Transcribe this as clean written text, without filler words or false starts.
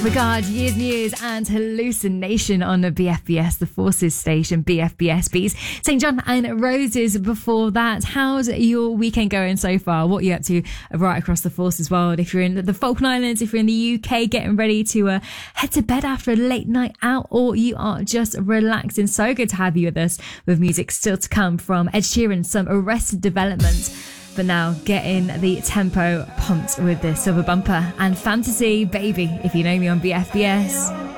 Regard, Years News and Hallucination on the BFBS, the Forces station, BFBS Beats. St. John and Roses before that. How's your weekend going so far? What are you up to right across the Forces world? If you're in the Falkland Islands, if you're in the UK, getting ready to head to bed after a late night out, or you are just relaxing. So good to have you with us, with music still to come from Ed Sheeran, some Arrested Development. But now getting the tempo pumped with the Silver Bumper and Fantasy Baby, if you know me, on BFBS.